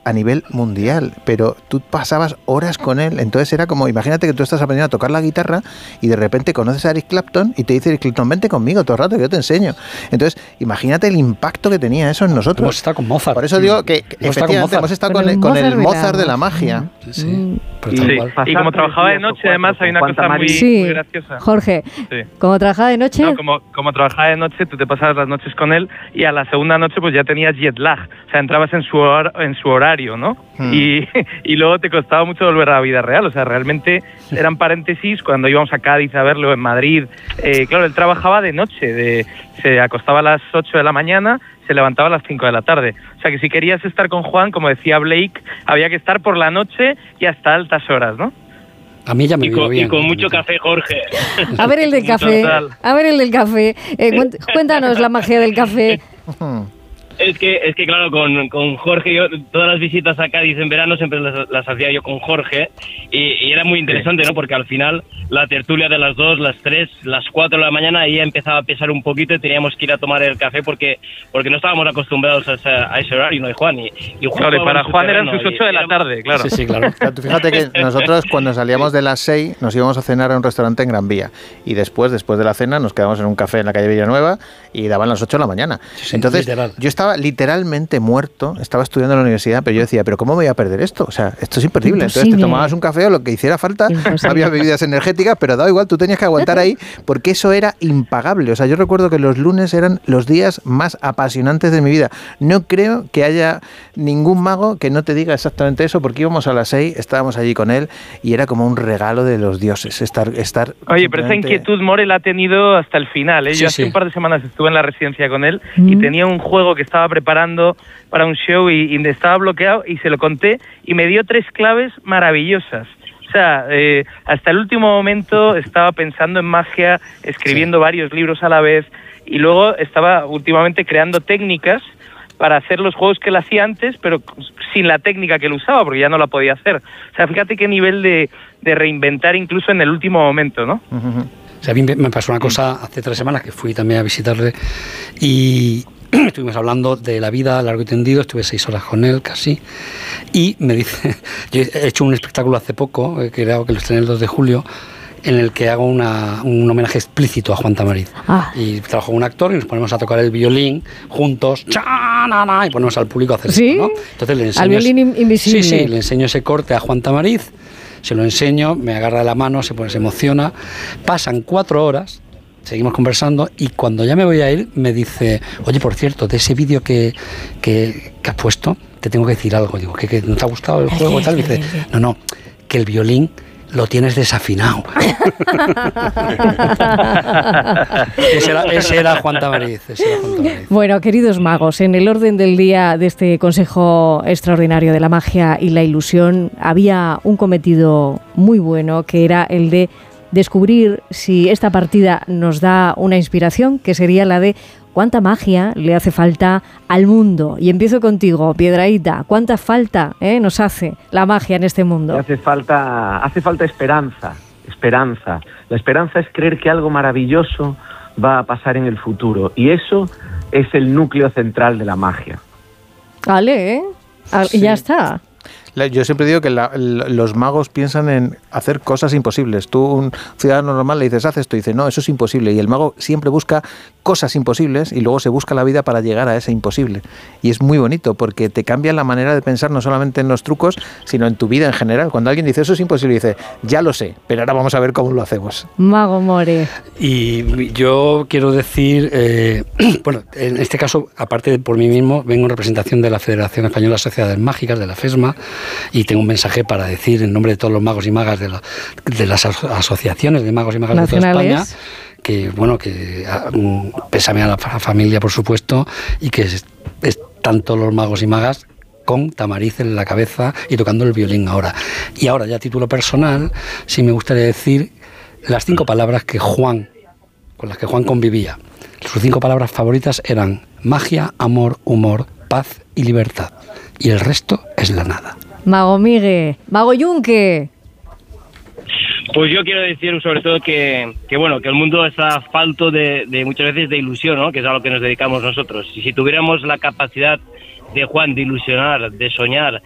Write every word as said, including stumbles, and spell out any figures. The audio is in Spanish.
a nivel mundial, pero tú pasabas horas con él, entonces era como, imagínate que tú estás aprendiendo a tocar la guitarra y de repente conoces a Eric Clapton y te dice Eric Clapton, vente conmigo todo el rato que yo te enseño. Entonces, imagínate el impacto que tenía eso en nosotros. Hemos estado con Mozart. Por eso digo que, que hemos efectivamente hemos estado con, con, con el Mozart de la magia. Sí, sí. Y, sí. y como trabajaba de noche, además, hay una cosa muy, sí. muy graciosa. Jorge, sí. ¿cómo trabajaba de noche? No, como, como trabajaba de noche, tú te pasabas las noches con él y a la segunda noche pues ya tenías jet lag. O sea, entrabas en su, hor en su horario, ¿no? Hmm. Y, y luego te costaba mucho volver a la vida real. O sea, realmente eran paréntesis cuando íbamos a Cádiz a verlo, en Madrid. Eh, claro, él trabajaba de noche, de, se acostaba a las ocho de la mañana, se levantaba a las cinco de la tarde. O sea, que si querías estar con Juan, como decía Blake, había que estar por la noche y hasta altas horas, ¿no? A mí ya me y vino con, bien. Y con mucho café, Jorge. A ver el del café. A ver el del café. Eh, cuéntanos la magia del café. Es que, es que claro, con, con Jorge, yo todas las visitas a Cádiz en verano siempre las, las hacía yo con Jorge y, y era muy interesante, ¿no? Porque al final la tertulia de las dos, las tres, las cuatro de la mañana ahí ya empezaba a pesar un poquito y teníamos que ir a tomar el café porque porque no estábamos acostumbrados a ese, a ese horario, ¿no? Y Juan, y, y Juan claro, y para Juan eran sus ocho de la tarde, claro. Sí, sí, claro. Tú fíjate que nosotros cuando salíamos de las seis nos íbamos a cenar a un restaurante en Gran Vía y después, después de la cena nos quedamos en un café en la calle Villanueva y daban las ocho de la mañana. Sí, Entonces, literal. yo estaba literalmente muerto, estaba estudiando en la universidad, pero yo decía, ¿pero cómo me voy a perder esto? O sea, esto es imperdible. Imposible. Entonces te tomabas un café o lo que hiciera falta, imposible. Había bebidas energéticas, pero daba igual, tú tenías que aguantar ahí porque eso era impagable. O sea, yo recuerdo que los lunes eran los días más apasionantes de mi vida. No creo que haya ningún mago que no te diga exactamente eso, porque íbamos a las seis, estábamos allí con él y era como un regalo de los dioses estar... estar Oye, simplemente... pero esa inquietud More la ha tenido hasta el final, ¿eh? Yo sí, hace sí. un par de semanas estuve en la residencia con él mm. y tenía un juego que estaba preparando para un show y, y estaba bloqueado y se lo conté y me dio tres claves maravillosas. O sea, eh, hasta el último momento estaba pensando en magia, escribiendo sí. varios libros a la vez y luego estaba últimamente creando técnicas para hacer los juegos que él hacía antes, pero sin la técnica que él usaba, porque ya no la podía hacer. O sea, fíjate qué nivel de, de reinventar incluso en el último momento, ¿no? Uh-huh. O sea, a mí me pasó una cosa hace tres semanas que fui también a visitarle y estuvimos hablando de la vida largo y tendido, estuve seis horas con él casi, y me dice, yo he hecho un espectáculo hace poco, que era que lo estrené el dos de julio, en el que hago una, un homenaje explícito a Juan Tamariz. Ah. Y trabajo con un actor y nos ponemos a tocar el violín juntos, ¡cha-na-na! Y ponemos al público a hacer ¿Sí? esto, ¿no? Entonces le enseño, al violín invisible. Sí, sí, le enseño ese corte a Juan Tamariz, se lo enseño, me agarra la mano, se pone, se emociona, pasan cuatro horas, seguimos conversando y cuando ya me voy a ir me dice, oye, por cierto, de ese vídeo que, que, que has puesto, te tengo que decir algo. Digo, ¿que, que no te ha gustado el juego y tal? Y dice, no, no, que el violín lo tienes desafinado. ese, era, ese era Juan Tamariz. Ese era Juan Tamariz. Bueno, queridos magos, en el orden del día de este Consejo Extraordinario de la Magia y la Ilusión había un cometido muy bueno, que era el de descubrir si esta partida nos da una inspiración, que sería la de cuánta magia le hace falta al mundo. Y empiezo contigo, Piedrahita. ¿Cuánta falta eh, nos hace la magia en este mundo? Hace falta, hace falta esperanza, esperanza. La esperanza es creer que algo maravilloso va a pasar en el futuro. Y eso es el núcleo central de la magia. Vale, ¿eh? Sí. Ya está. Yo siempre digo que la, los magos piensan en hacer cosas imposibles. Tú, un ciudadano normal, le dices, haz esto, y dice, no, eso es imposible. Y el mago siempre busca cosas imposibles y luego se busca la vida para llegar a ese imposible. Y es muy bonito porque te cambia la manera de pensar no solamente en los trucos, sino en tu vida en general. Cuando alguien dice, eso es imposible, dice, ya lo sé, pero ahora vamos a ver cómo lo hacemos. Mago More. Y yo quiero decir, eh, bueno, en este caso, aparte de por mí mismo, vengo en representación de la Federación Española de Sociedades Mágicas, de la FESMA, y tengo un mensaje para decir en nombre de todos los magos y magas de, la, de las asociaciones de magos y magas de toda España, que bueno, que um, pésame a la familia, por supuesto, y que es, están todos los magos y magas con Tamariz en la cabeza y tocando el violín ahora. Y ahora, ya a título personal, sí me gustaría decir las cinco palabras que Juan, con las que Juan convivía. Sus cinco palabras favoritas eran magia, amor, humor, paz y libertad. Y el resto es la nada. Mago Migue, Mago Yunque. Pues yo quiero decir sobre todo que, que bueno, que el mundo está falto de, de muchas veces de ilusión, ¿no? Que es a lo que nos dedicamos nosotros. Y si tuviéramos la capacidad de Juan de ilusionar, de soñar